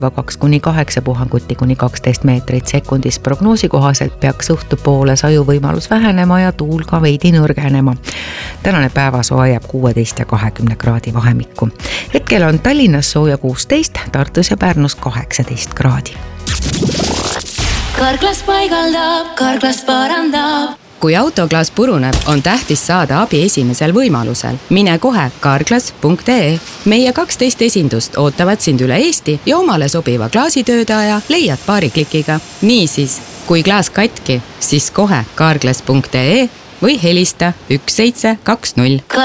2-8 puhanguti kuni 12 meetrit sekundis. Prognoosi kohaselt peaks õhtu poole saju võimalus vähenema ja tuul ka veidi nõrgenema. Tänane päevasoo jääb 16 ja 20 kraadi vahemikku. Hetkel on Tallinnas sooja 16, Tartus ja Pärnus 18 kraadi. Karklas paigaldab, Karklas parandab. Kui autoklaas puruneb, on tähtis saada abi esimesel võimalusel. Mine kohe karklas.ee. Meie 12 esindust ootavad sind üle Eesti ja omale sobiva klaasitöödaja leiad paari klikiga. Niisiis, kui klaas katki, siis kohe karklas.ee või helista 1720.